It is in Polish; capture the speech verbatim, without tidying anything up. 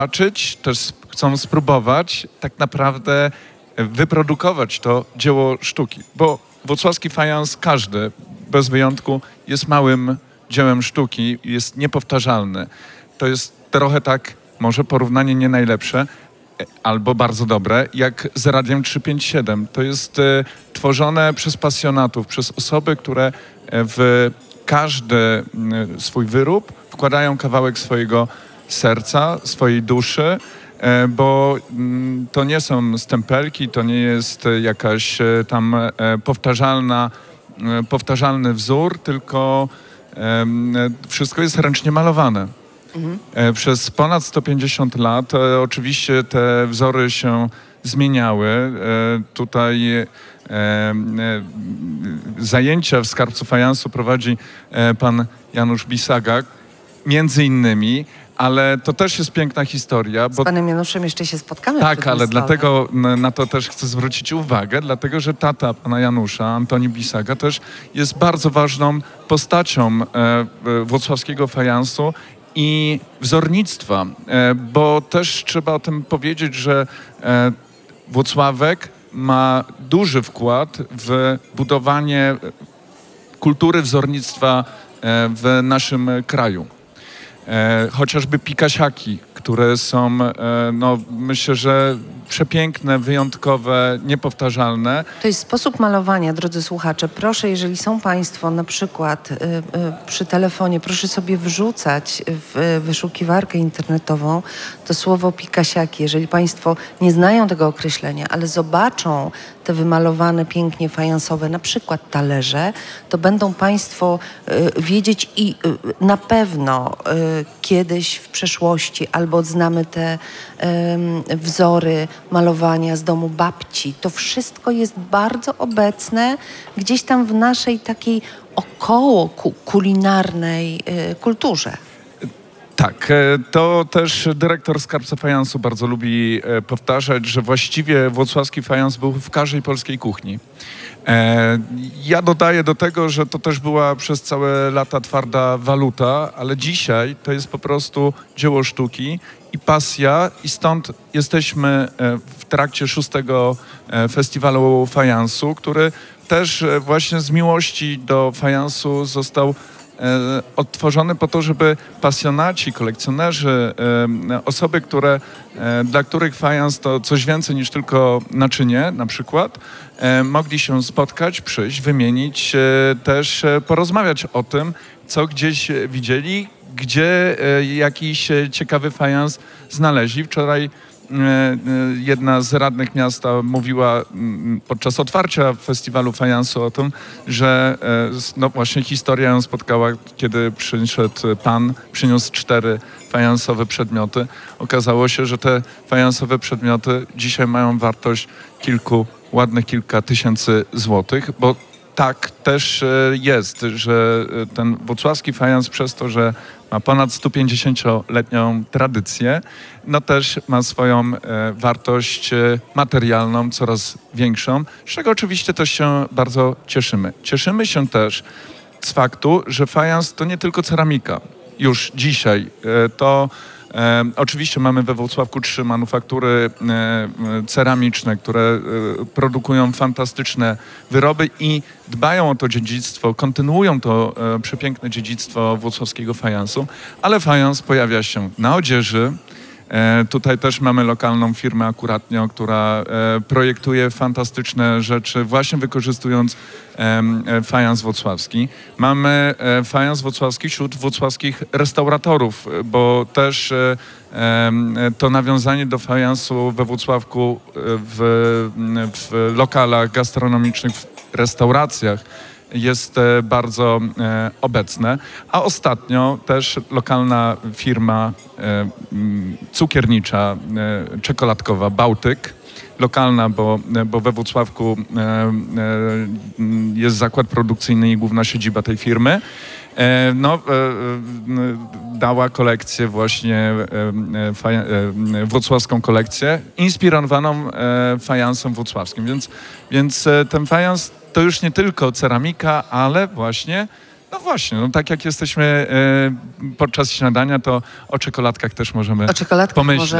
zobaczyć, też chcą spróbować tak naprawdę wyprodukować to dzieło sztuki. Bo włocławski fajans, każdy, bez wyjątku, jest małym dziełem sztuki, jest niepowtarzalny. To jest trochę tak, może porównanie nie najlepsze, albo bardzo dobre, jak z Radiem trzysta pięćdziesiąt siedem. To jest e, tworzone przez pasjonatów, przez osoby, które w każdy e, swój wyrób wkładają kawałek swojego serca, swojej duszy, e, bo m, to nie są stempelki, to nie jest jakaś e, tam e, powtarzalna, e, powtarzalny wzór, tylko e, wszystko jest ręcznie malowane. Mhm. Przez ponad sto pięćdziesiąt lat e, oczywiście te wzory się zmieniały. E, tutaj e, e, zajęcia w Skarbcu Fajansu prowadzi e, pan Janusz Bisaga, między innymi, ale to też jest piękna historia. Bo... Z panem Januszem jeszcze się spotkamy. Tak, ale dlatego na to też chcę zwrócić uwagę, dlatego że tata pana Janusza, Antoni Bisaga, też jest bardzo ważną postacią e, włocławskiego fajansu i wzornictwa, bo też trzeba o tym powiedzieć, że Włocławek ma duży wkład w budowanie kultury wzornictwa w naszym kraju. Chociażby pikasiaki, które są, no, myślę, że przepiękne, wyjątkowe, niepowtarzalne. To jest sposób malowania, drodzy słuchacze. Proszę, jeżeli są państwo na przykład y, y, przy telefonie, proszę sobie wrzucać w wyszukiwarkę internetową to słowo pikasiaki. Jeżeli państwo nie znają tego określenia, ale zobaczą te wymalowane pięknie fajansowe, na przykład talerze, to będą państwo y, wiedzieć i y, na pewno y, kiedyś w przeszłości albo odznamy te y, wzory malowania z domu babci. To wszystko jest bardzo obecne gdzieś tam w naszej takiej około ku- kulinarnej y, kulturze. Tak, to też dyrektor Skarbca Fajansu bardzo lubi powtarzać, że właściwie włocławski fajans był w każdej polskiej kuchni. Ja dodaję do tego, że to też była przez całe lata twarda waluta, ale dzisiaj to jest po prostu dzieło sztuki i pasja i stąd jesteśmy w trakcie szóstego festiwalu fajansu, który też właśnie z miłości do fajansu został odtworzony po to, żeby pasjonaci, kolekcjonerzy, osoby, które, dla których fajans to coś więcej niż tylko naczynie na przykład, mogli się spotkać, przyjść, wymienić, też porozmawiać o tym, co gdzieś widzieli, gdzie jakiś ciekawy fajans znaleźli. Wczoraj jedna z radnych miasta mówiła podczas otwarcia festiwalu fajansu o tym, że no właśnie historia ją spotkała, kiedy przyszedł pan, przyniósł cztery fajansowe przedmioty. Okazało się, że te fajansowe przedmioty dzisiaj mają wartość kilku, ładnych kilka tysięcy złotych, bo tak też jest, że ten włocławski fajans przez to, że ma ponad sto pięćdziesięcioletnią tradycję, no też ma swoją e, wartość e, materialną, coraz większą, z czego oczywiście też się bardzo cieszymy. Cieszymy się też z faktu, że fajans to nie tylko ceramika. Już dzisiaj e, to E, oczywiście mamy we Włocławku trzy manufaktury e, ceramiczne, które e, produkują fantastyczne wyroby i dbają o to dziedzictwo, kontynuują to e, przepiękne dziedzictwo włocławskiego fajansu, ale fajans pojawia się na odzieży. E, tutaj też mamy lokalną firmę Akuratnio, która e, projektuje fantastyczne rzeczy, właśnie wykorzystując e, e, fajans włocławski. Mamy e, fajans włocławski wśród włocławskich restauratorów, bo też e, e, to nawiązanie do fajansu we Włocławku w, w lokalach gastronomicznych, w restauracjach jest bardzo e, obecne, a ostatnio też lokalna firma e, cukiernicza, e, czekoladkowa Bałtyk, lokalna, bo, bo we Włocławku e, e, jest zakład produkcyjny i główna siedziba tej firmy, e, no, e, dała kolekcję właśnie, e, faja, e, włocławską kolekcję, inspirowaną e, fajansem włocławskim, więc, więc e, ten fajans to już nie tylko ceramika, ale właśnie No właśnie, no tak jak jesteśmy e, podczas śniadania, to o czekoladkach też możemy O czekoladkach pomyśleć. może